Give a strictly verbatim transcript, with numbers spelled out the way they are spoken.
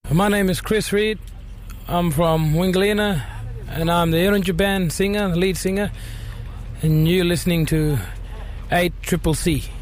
My name is Chris Reed. I'm from Wingalina, and I'm the Irunja Band singer, the lead singer, and you're listening to eight Triple C.